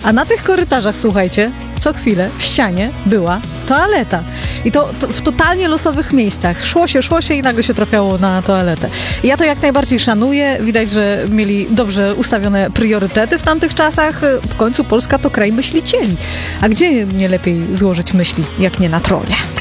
A na tych korytarzach, słuchajcie, co chwilę w ścianie była toaleta. I to w totalnie losowych miejscach. Szło się i nagle się trafiało na toaletę. I ja to jak najbardziej szanuję. Widać, że mieli dobrze ustawione priorytety w tamtych czasach. W końcu Polska to kraj myślicieli. A gdzie nie lepiej złożyć myśli, jak nie na tronie?